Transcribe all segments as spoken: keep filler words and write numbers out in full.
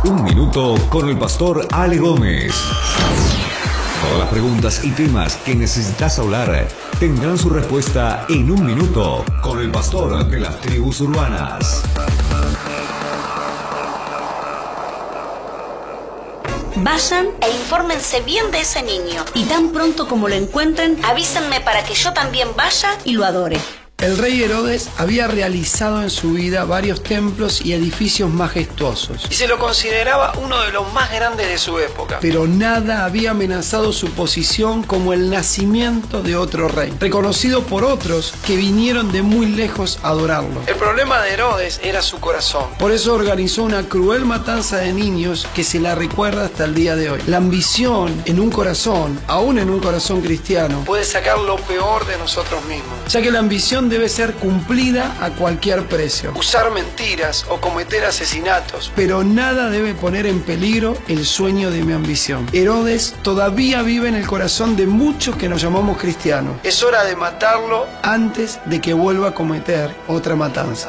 Un minuto con el pastor Ale Gómez. Todas las preguntas y temas que necesitas hablar tendrán su respuesta en un minuto con el pastor de las tribus urbanas. Vayan e infórmense bien de ese niño. Y tan pronto como lo encuentren, avísenme para que yo también vaya y lo adore. El rey Herodes había realizado en su vida varios templos y edificios majestuosos, y se lo consideraba uno de los más grandes de su época. Pero nada había amenazado su posición como el nacimiento de otro rey, reconocido por otros que vinieron de muy lejos a adorarlo. El problema de Herodes era su corazón. Por eso organizó una cruel matanza de niños que se la recuerda hasta el día de hoy. La ambición en un corazón, aún en un corazón cristiano, puede sacar lo peor de nosotros mismos, ya que la ambición debe ser cumplida a cualquier precio. Usar mentiras o cometer asesinatos, pero nada debe poner en peligro el sueño de mi ambición. Herodes todavía vive en el corazón de muchos que nos llamamos cristianos. Es hora de matarlo antes de que vuelva a cometer otra matanza.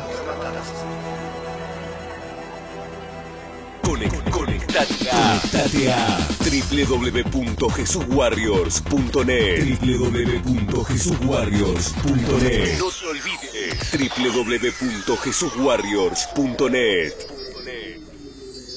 Conectate a, Conectate a doble u doble u doble u punto jesus warriors punto net doble u doble u doble u punto jesus warriors punto net. No te olvides doble u doble u doble u punto jesus warriors punto net.